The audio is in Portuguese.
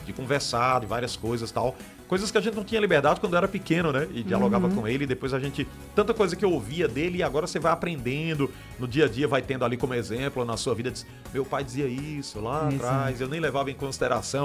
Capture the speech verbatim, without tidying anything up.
de conversar, de várias coisas e tal. Coisas que a gente não tinha liberdade quando era pequeno, né? E dialogava Uhum. com ele, e depois a gente... Tanta coisa que eu ouvia dele, e agora você vai aprendendo, no dia a dia vai tendo ali como exemplo na sua vida. Diz, meu pai dizia isso lá Exato. atrás, eu nem levava em consideração.